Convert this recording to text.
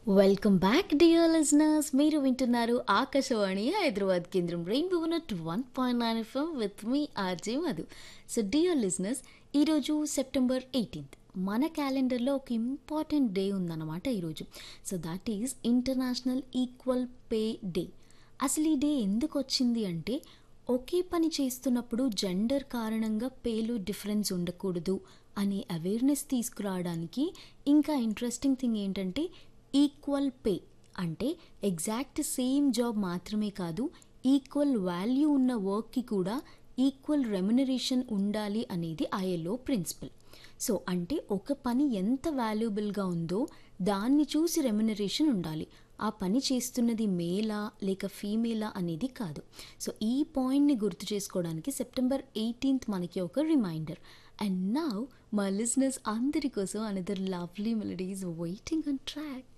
Welcome back dear listeners. మీరు వింటున్నారు ఆకాశవాణి హైదరాబాద్ కేంద్రం rainbow 101.9 FM with me RJ Madhu. So dear listeners, ఈరోజు సెప్టెంబర్ 18th మన క్యాలెండర్లో ఒక ఇంపార్టెంట్ డే ఉందన్నమాట ఈరోజు. So that is international equal pay day. అసలు ఈ డే ఎందుకు వచ్చింది అంటే, ఒకే పని చేస్తున్నప్పుడు జెండర్ కారణంగా పేలో డిఫరెన్స్ ఉండకూడదు అనే అవేర్నెస్ తీసుకురావడానికి. ఇంకా ఇంట్రెస్టింగ్ థింగ్ ఏంటంటే, ఈక్వల్ పే అంటే ఎగ్జాక్ట్ సేమ్ జాబ్ మాత్రమే కాదు, ఈక్వల్ వాల్యూ ఉన్న వర్క్కి కూడా ఈక్వల్ రెమ్యునరేషన్ ఉండాలి అనేది ఐఎల్ఓ ప్రిన్సిపల్. సో అంటే ఒక పని ఎంత వాల్యుబుల్గా ఉందో దాన్ని చూసి రెమ్యునరేషన్ ఉండాలి. ఆ పని చేస్తున్నది మేలా లేక ఫీమేలా అనేది కాదు. సో ఈ పాయింట్ని గుర్తు చేసుకోవడానికి సెప్టెంబర్ 18th మనకి ఒక రిమైండర్. అండ్ నౌ మా లిజనర్స్ అందరి కోసం another lovely melodies waiting on track.